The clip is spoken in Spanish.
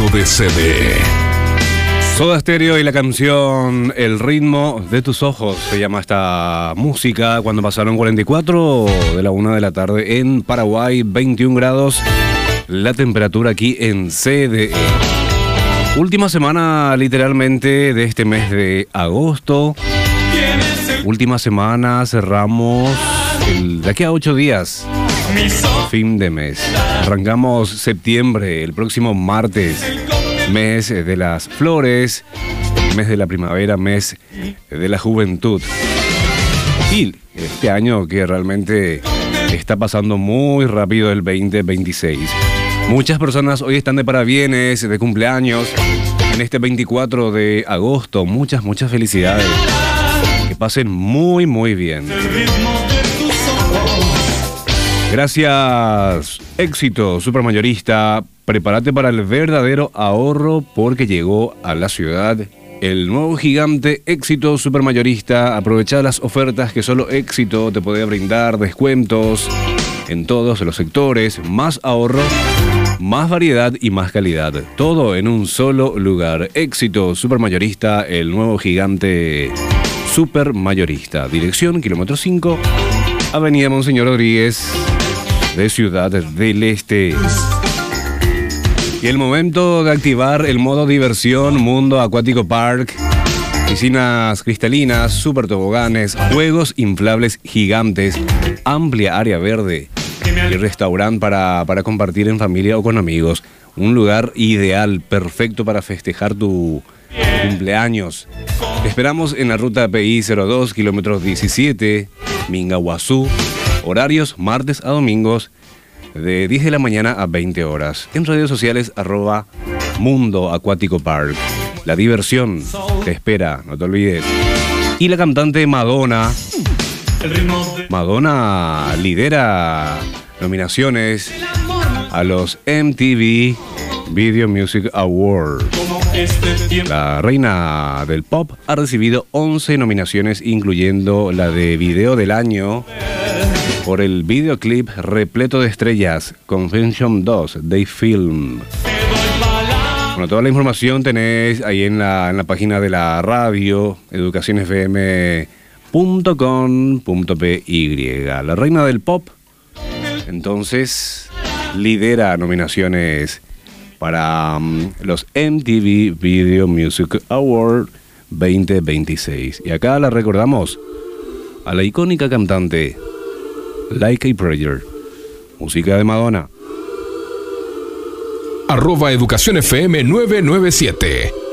de CD. Soda Stereo y la canción El ritmo de tus ojos se llama esta música. Cuando pasaron 44 de la 1 de la tarde en Paraguay, 21 grados la temperatura aquí en CDE. Última semana literalmente de este mes de agosto. Última semana, cerramos de aquí a 8 días. Fin de mes. Arrancamos septiembre, el próximo martes. Mes de las flores, mes de la primavera, mes de la juventud. Y este año que realmente está pasando muy rápido, el 2026. Muchas personas hoy están de parabienes, de cumpleaños. En este 24 de agosto, muchas felicidades. Que pasen muy bien. Gracias, Éxito Supermayorista. Prepárate para el verdadero ahorro porque llegó a la ciudad el nuevo gigante Éxito Supermayorista. Aprovecha las ofertas que solo Éxito te puede brindar, descuentos en todos los sectores, más ahorro, más variedad y más calidad. Todo en un solo lugar. Éxito Supermayorista, el nuevo gigante Supermayorista. Dirección, kilómetro 5, Avenida Monseñor Rodríguez de Ciudad del Este. Y el momento de activar el modo diversión Mundo Acuático Park. Piscinas cristalinas, super toboganes, juegos inflables gigantes, amplia área verde y restaurante para compartir en familia o con amigos. Un lugar ideal, perfecto para festejar tu cumpleaños. Te esperamos en la ruta PI 02, kilómetro 17, Mingaguazú. Horarios martes a domingos, de 10 de la mañana a 20 horas. En redes sociales, @Mundo Acuático Park. La diversión te espera, no te olvides. Y la cantante Madonna. Madonna lidera nominaciones a los MTV Video Music Awards. La reina del pop ha recibido 11 nominaciones, incluyendo la de Video del Año por el videoclip repleto de estrellas, Convention 2, Day Film. Bueno, toda la información tenés ahí en la página de la radio, educacionfm.com.py. La reina del pop, entonces, lidera nominaciones para los MTV Video Music Award 2026. Y acá la recordamos a la icónica cantante Like a Prayer, música de Madonna. @Educación FM 997.